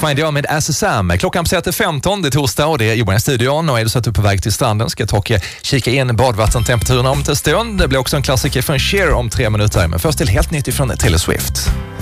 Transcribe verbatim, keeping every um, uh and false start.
Find You med As A Sam. Klockan passerar femton, det är torsdag och det är Johan i studion. Och är du så att du är på väg till stranden ska jag ta och kika in badvattentemperaturen om en stund. Det blir också en klassiker från Cher om tre minuter. Men först till helt nytt ifrån Taylor Swift.